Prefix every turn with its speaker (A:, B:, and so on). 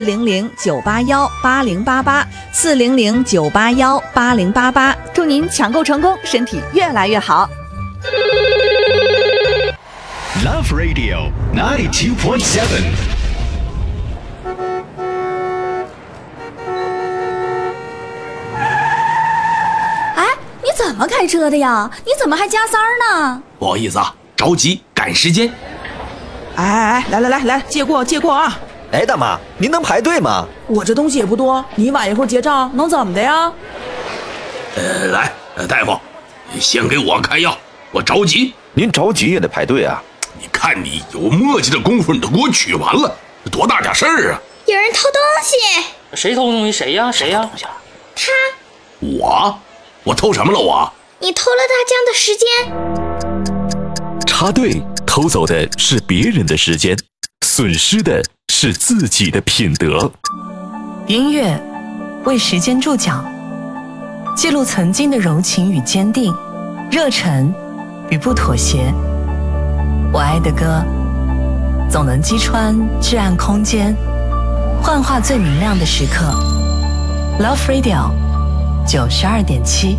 A: 400-981-8088，400-981-8088，祝您抢购成功，身体越来越好。
B: Love Radio 92.7。
C: 哎，你怎么开车的呀？你怎么还加塞儿呢？
D: 不好意思啊，着急赶时间。
E: 哎，来，借过啊！
F: 哎，大妈，您能排队吗？
E: 我这东西也不多，你晚一会儿结账能怎么的呀？
D: 来，大夫，先给我开药，我着急。
F: 您着急也得排队啊！
D: 你看你有磨叽的功夫，你都给我取完了，多大点事儿啊！
G: 有人偷东西！
H: 谁偷东西？谁呀？
G: 他。
D: 我偷什么了我？
G: 你偷了大江的时间。
I: 插队偷走的是别人的时间，损失的是自己的品德。
J: 音乐为时间注脚，记录曾经的柔情与坚定，热忱与不妥协。我爱的歌总能击穿至暗空间，幻化最明亮的时刻。Love Radio 92.7。